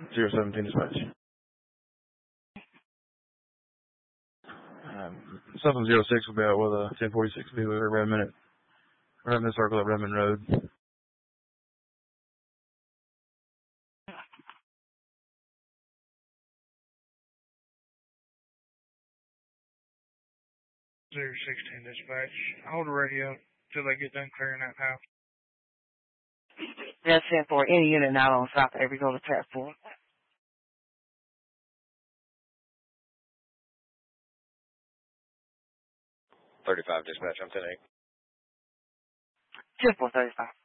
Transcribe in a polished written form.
017 dispatch. Something 06 will be out with a 1046 be with Redmond at Redmond Circle at Redmond Road. 016 dispatch. Hold the radio till they get done clearing that house. That's 10-4. Any unit not on South Avery, go to Tab 4. 35 dispatch, I'm 10-8. 10-4, 35.